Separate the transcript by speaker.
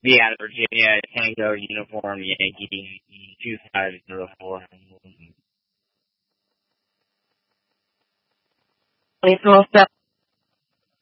Speaker 1: Yeah, the Virginia Tango uniform Yankee 2504.
Speaker 2: 24/7